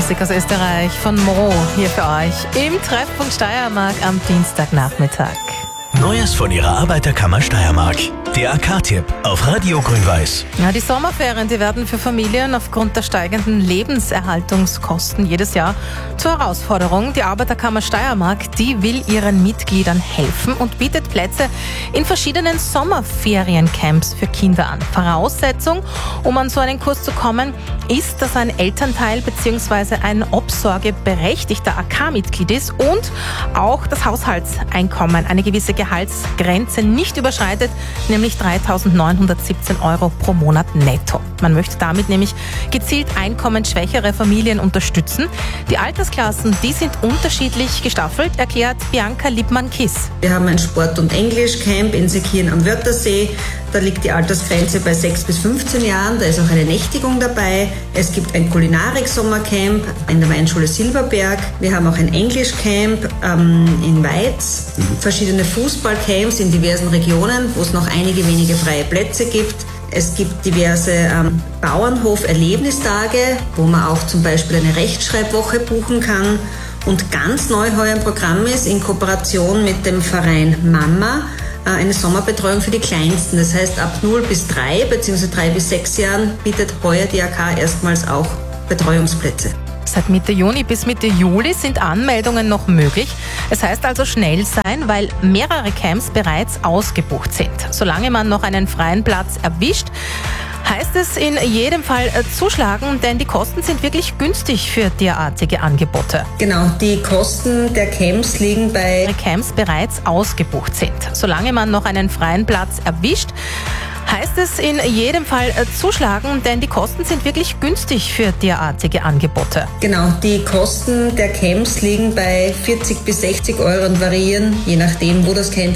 Musik aus Österreich von Mo hier für euch im Treffpunkt Steiermark am Dienstagnachmittag. Neues von ihrer Arbeiterkammer Steiermark. Der AK-Tipp auf Radio Grün-Weiß. Ja, die Sommerferien, die werden für Familien aufgrund der steigenden Lebenserhaltungskosten jedes Jahr zur Herausforderung. Die Arbeiterkammer Steiermark, die will ihren Mitgliedern helfen und bietet Plätze in verschiedenen Sommerferiencamps für Kinder an. Voraussetzung, um an so einen Kurs zu kommen, ist, dass ein Elternteil bzw. ein obsorgeberechtigter AK-Mitglied ist und auch das Haushaltseinkommen eine gewisse Gehaltsgrenze nicht überschreitet, nämlich 3.917 € pro Monat netto. Man möchte damit nämlich gezielt einkommensschwächere Familien unterstützen. Die Altersklassen, die sind unterschiedlich gestaffelt, erklärt Bianca Lippmann-Kiss. Wir haben ein Sport- und Englischcamp in Seekirchen am Wörthersee. Da liegt die Altersgrenze bei 6 bis 15 Jahren. Da ist auch eine Nächtigung dabei. Es gibt ein Kulinarik-Sommercamp in der Weinschule Silberberg. Wir haben auch ein Englischcamp in Weiz. Verschiedene Fußballcamps in diversen Regionen, wo es noch einige wenige freie Plätze gibt. Es gibt diverse Bauernhof-Erlebnistage, wo man auch zum Beispiel eine Rechtschreibwoche buchen kann. Und ganz neu heuer im Programm ist in Kooperation mit dem Verein Mama eine Sommerbetreuung für die Kleinsten. Das heißt, ab 0 bis 3 bzw. 3 bis 6 Jahren bietet heuer die AK erstmals auch Betreuungsplätze. Seit Mitte Juni bis Mitte Juli sind Anmeldungen noch möglich. Es heißt also schnell sein, weil mehrere Camps bereits ausgebucht sind. Solange man noch einen freien Platz erwischt, heißt es in jedem Fall zuschlagen, denn die Kosten sind wirklich günstig für derartige Angebote. Genau, die Kosten der Camps liegen bei Camps bereits ausgebucht sind. Solange man noch einen freien Platz erwischt, heißt es in jedem Fall zuschlagen, denn die Kosten sind wirklich günstig für derartige Angebote. Genau, die Kosten der Camps liegen bei 40 bis 60 € und variieren, je nachdem, wo das Camp